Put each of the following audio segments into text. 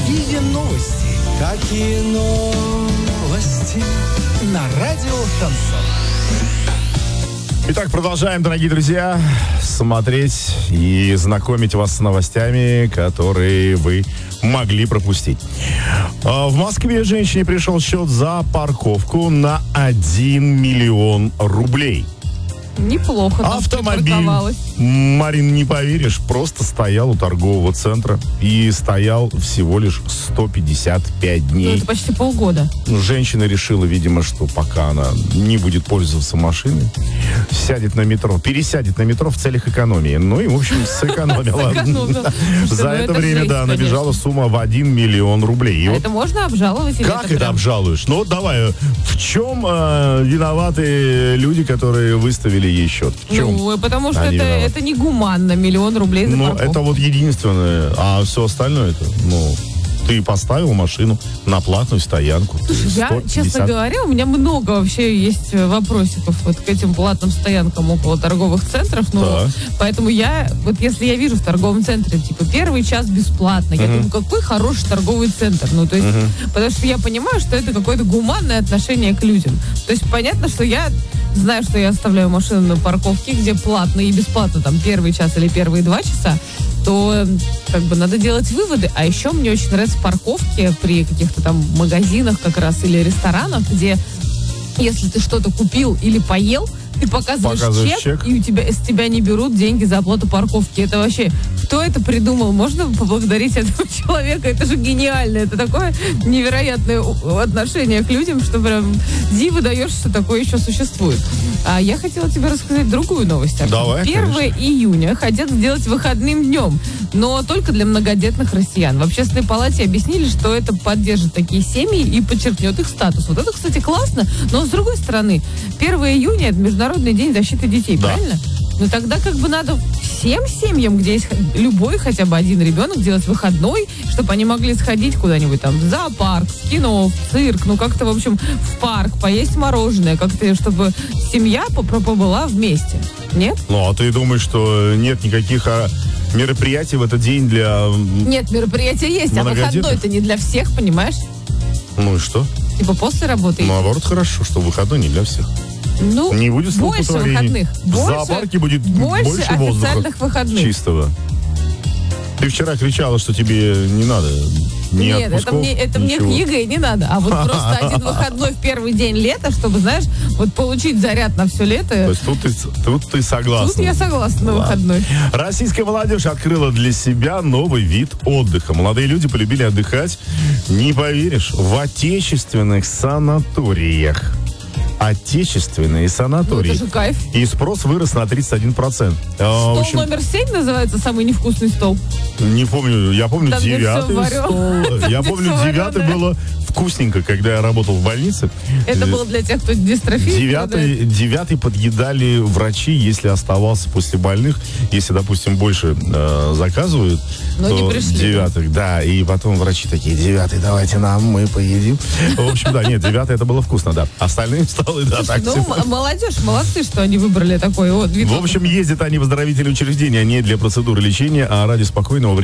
Какие новости? Какие новости? На радио Шансон. Итак, продолжаем, дорогие друзья, смотреть и знакомить вас с новостями, которые вы могли пропустить. В Москве женщине пришел счет за парковку на 1 миллион рублей. Неплохо. Автомобиль, Марин, не поверишь, просто стоял у торгового центра и стоял всего лишь 155 дней. Ну, это почти полгода. Женщина решила, видимо, что пока она не будет пользоваться машиной, пересядет на метро в целях экономии. Ну и, в общем, сэкономила. За это время, да, набежала сумма в 1 миллион рублей. Это можно обжаловать? Как это обжалуешь? Ну, давай, в чем виноваты люди, которые выставили ей счет? Ну, потому что это не гуманно, 1 миллион рублей за парковку. Ну, это вот единственное, а все остальное это, ты поставил машину на платную стоянку. Слушай, я, честно говоря, у меня много вообще есть вопросиков вот к этим платным стоянкам около торговых центров. Поэтому если я вижу в торговом центре, типа, первый час бесплатно, я думаю, какой хороший торговый центр. Потому что я понимаю, что это какое-то гуманное отношение к людям. То есть понятно, что я знаю, что я оставляю машину на парковке, где платно и бесплатно, там, первый час или первые 2 часа, то надо делать выводы. А еще мне очень нравятся парковки при каких-то там магазинах как раз или ресторанах, где если ты что-то купил или поел, ты показываешь чек, и с тебя не берут деньги за оплату парковки. Это вообще... Кто это придумал? Можно поблагодарить этого человека? Это же гениально. Это такое невероятное отношение к людям, что прям диву даешь, что такое еще существует. А я хотела тебе рассказать другую новость. Давай, 1 конечно. июня хотят сделать выходным днем, но только для многодетных россиян. В Общественной палате объяснили, что это поддержит такие семьи и подчеркнет их статус. Вот это, кстати, классно, но с другой стороны, 1 июня это Международный день защиты детей, правильно? Ну тогда надо всем семьям, где есть любой хотя бы один ребенок, делать выходной, чтобы они могли сходить куда-нибудь там в зоопарк, в кино, в цирк, как-то, в общем, в парк, поесть мороженое, как-то, чтобы семья побыла вместе. Нет? Ну, а ты думаешь, что нет никаких мероприятий в этот день для... Нет, мероприятия есть, а выходной-то не для всех, понимаешь? Ну и что? Типа после работы. Наоборот, хорошо, что выходной не для всех. Не будет больше выходных. В зоопарке будет больше официальных выходных. Чистого. Ты вчера кричала, что тебе не надо. Нет, это мне книга и не надо. А вот просто один выходной в первый день лета, чтобы, знаешь, получить заряд на все лето. То есть тут ты согласна. Тут я согласна на выходной. Российская молодежь открыла для себя новый вид отдыха. Молодые люди полюбили отдыхать, не поверишь, в отечественных санаториях. Отечественные санатории. Это же кайф. И спрос вырос на 31%. Стол номер 7 называется «Самый невкусный стол». Не помню, я помню там 9-й стол. Я помню, 9-й было вкусненько, когда я работал в больнице. Это было для тех, кто дистрофик. 9-й подъедали врачи, если оставался после больных. Если, допустим, больше заказывают, но то не пришли. 9-й, да. И потом врачи такие: 9-й, давайте мы поедим. В общем, да, нет, 9-й это было вкусно, да. Остальные столы, да, так себе. Молодежь, молодцы, что они выбрали такой вид. В общем, ездят они в оздоровительные учреждения не для процедуры лечения, а ради спокойного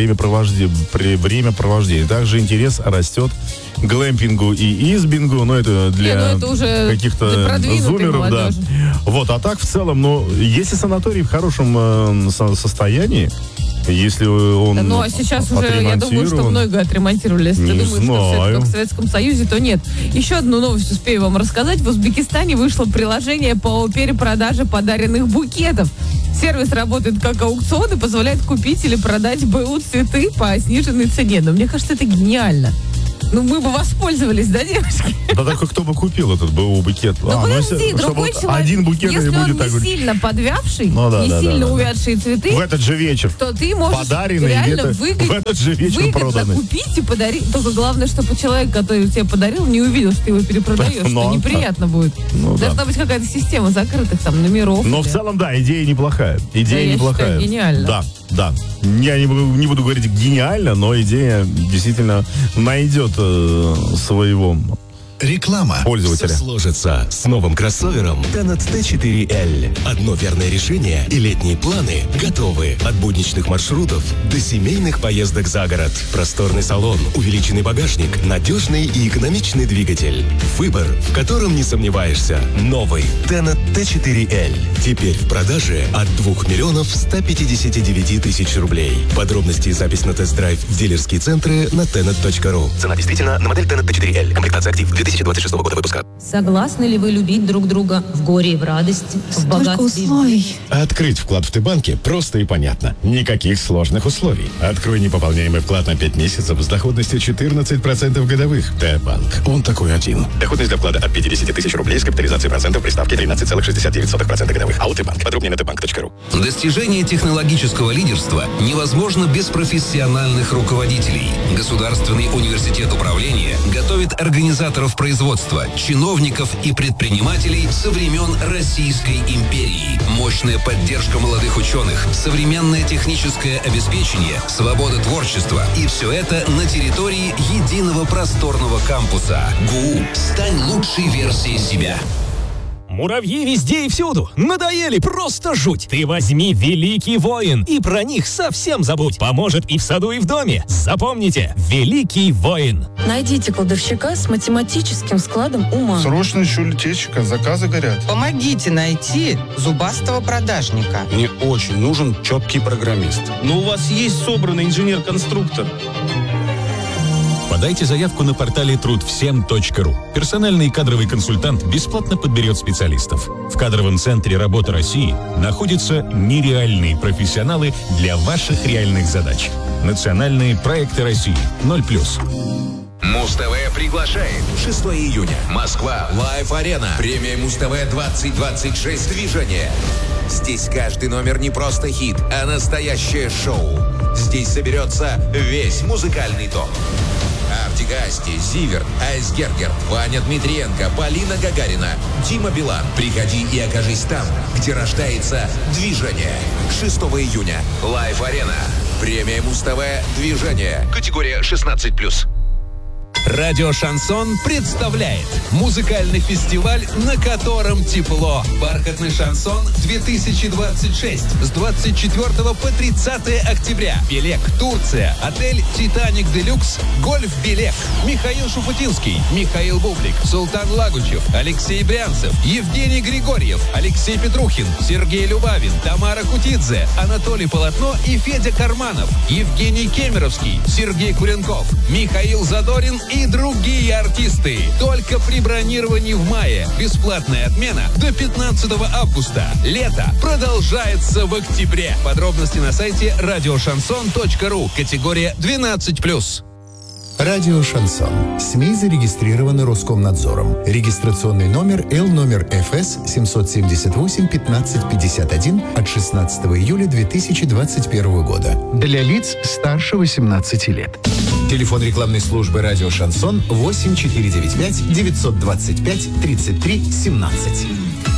времяпровождения. Также интерес растет к глэмпингу и избингу, но это для каких-то зумеров, да. Вот, а так в целом, если санаторий в хорошем состоянии, если он а сейчас уже, я думаю, что много отремонтировали. Если ты думаешь, что все это как в Советском Союзе, то нет. Еще одну новость успею вам рассказать. В Узбекистане вышло приложение по перепродаже подаренных букетов. Сервис работает как аукцион и позволяет купить или продать БУ цветы по сниженной цене. Но мне кажется, это гениально. Мы бы воспользовались, да, девушки? Да только кто бы купил этот БУ букет? Подожди, другой человек, один букет если он не сильно подвявший, не сильно увядшие цветы, в этот же вечер, то ты можешь реально в этот же вечер проданы. Купить и подарить. Только главное, чтобы человек, который тебе подарил, не увидел, что ты его перепродаешь, что неприятно будет. Должна быть какая-то система закрытых там номеров. Но в целом, да, идея неплохая. Идея неплохая. Я считаю, гениально. Да. Я не буду говорить гениально, но идея действительно найдет Реклама. Пользователя. Все сложится с новым кроссовером Tenet T4L. Одно верное решение, и летние планы готовы. От будничных маршрутов до семейных поездок за город. Просторный салон, увеличенный багажник, надежный и экономичный двигатель. Выбор, в котором не сомневаешься. Новый Tenet T4L. Теперь в продаже от 2 159 000 рублей. Подробности и запись на тест-драйв в дилерские центры на tenet.ru. Цена действительно на модель Tenet T4L. Комплектация «Актив» 2026 года выпуска. Согласны ли вы любить друг друга в горе и в радости, в богатстве? Открыть вклад в Т-банке просто и понятно. Никаких сложных условий. Открой непополняемый вклад на 5 месяцев с доходностью 14% годовых. Т-банк. Он такой один. Доходность для вклада от 50 000 рублей с капитализацией процентов при ставке 13,69% годовых. АО «Т-банк». Подробнее на tbank.ru. Достижение технологического лидерства невозможно без профессиональных руководителей. Государственный университет управления готовит организаторов производства, чиновников и предпринимателей со времен Российской империи. Мощная поддержка молодых ученых, современное техническое обеспечение, свобода творчества. И все это на территории единого просторного кампуса. ГУ. Стань лучшей версией себя. Муравьи везде и всюду. Надоели, просто жуть. Ты возьми «Великий воин» и про них совсем забудь. Поможет и в саду, и в доме. Запомните, «Великий воин». Найдите кладовщика с математическим складом ума. Срочно ищу летчика, заказы горят. Помогите найти зубастого продажника. Мне очень нужен четкий программист. Но у вас есть собранный инженер-конструктор. Подайте заявку на портале трудвсем.ру. Персональный кадровый консультант бесплатно подберет специалистов. В кадровом центре «Работа России» находятся нереальные профессионалы для ваших реальных задач. Национальные проекты России 0+. Муз-ТВ приглашает. 6 июня. Москва. Лайв-арена. Премия Муз-ТВ 2026. Движение. Здесь каждый номер не просто хит, а настоящее шоу. Здесь соберется весь музыкальный топ. Артигасти, Зиверт, Айсгергер, Ваня Дмитриенко, Полина Гагарина, Дима Билан. Приходи и окажись там, где рождается движение. 6 июня. Лайв-арена. Премия Муз-ТВ «Движение». Категория 16+. Радио «Шансон» представляет музыкальный фестиваль, на котором тепло. «Бархатный шансон 2026» с 24 по 30 октября. Белек, Турция, отель «Титаник Делюкс», Гольф Белек, Михаил Шуфутинский, Михаил Бублик, Султан Лагучев, Алексей Брянцев, Евгений Григорьев, Алексей Петрухин, Сергей Любавин, Тамара Кутидзе, Анатолий Полотно и Федя Карманов, Евгений Кемеровский, Сергей Куренков, Михаил Задорин и другие артисты. Только при бронировании в мае. Бесплатная отмена до 15 августа. Лето продолжается в октябре. Подробности на сайте радиошансон.ру. Категория 12+. Радио «Шансон». СМИ зарегистрированы Роскомнадзором. Регистрационный номер Л ФС 778 15 51 от 16 июля 2021 года. Для лиц старше 18 лет. Телефон рекламной службы «Радио Шансон» 8495 925 33 17.